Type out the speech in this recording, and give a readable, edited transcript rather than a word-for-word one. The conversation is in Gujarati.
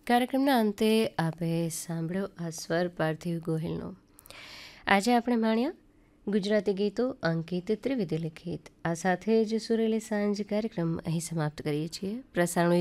કાર્યક્રમના અંતે આપે સાંભળ્યો આ સ્વર પાર્થિવ ગોહિલનો. આજે આપણે માણ્યા ગુજરાતી ગીતો અંકિત ત્રિવેદી લિખિત. આ સાથે જ સુરેલી સાંજ કાર્યક્રમ અહીં સમાપ્ત કરીએ છીએ. પ્રસારણ